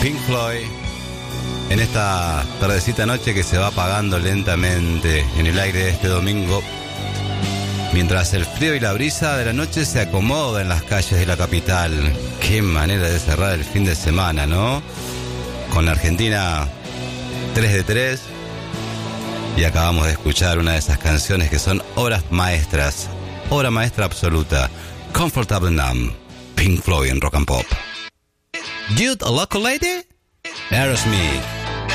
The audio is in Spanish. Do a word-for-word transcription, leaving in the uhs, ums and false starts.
Pink Floyd, en esta tardecita noche que se va apagando lentamente en el aire de este domingo, mientras el frío y la brisa de la noche se acomodan en las calles de la capital. Qué manera de cerrar el fin de semana, ¿no? Con la Argentina tres de tres, y acabamos de escuchar una de esas canciones que son obras maestras, obra maestra absoluta, Comfortable Numb, Pink Floyd en Rock and Pop. Dude, a local lady? Aerosmith.